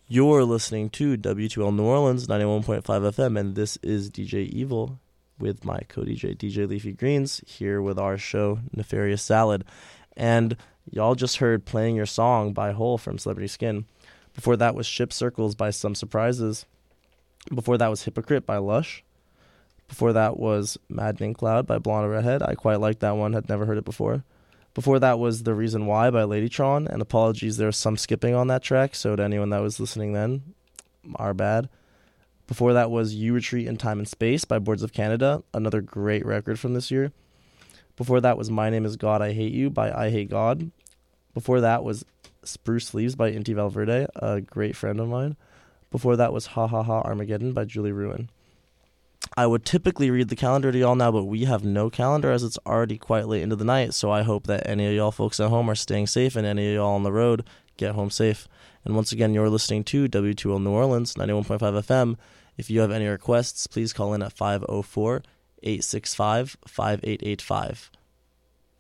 You're listening to W2L New Orleans 91.5 FM, and this is DJ Evil with my co-DJ, DJ Leafy Greens, here with our show, Nefarious Salad. And y'all just heard Playing Your Song by Hole from Celebrity Skin. Before that was Ship Circles by Some Surprises. Before that was Hypocrite by Lush. Before that was Maddening Cloud by Blonde Redhead. I quite like that one, had never heard it before. Before that was The Reason Why by Ladytron, and apologies, there was some skipping on that track, so to anyone that was listening then, our bad. Before that was You Retreat in Time and Space by Boards of Canada, another great record from this year. Before that was My Name is God, I Hate You by I Hate God. Before that was Spruce Leaves by Inti Valverde, a great friend of mine. Before that was Ha Ha Ha Armageddon by Julie Ruin. I would typically read the calendar to y'all now, but we have no calendar as it's already quite late into the night, so I hope that any of y'all folks at home are staying safe and any of y'all on the road get home safe. And once again, you're listening to W2L New Orleans, 91.5 FM. If you have any requests, please call in at 504-865-5885.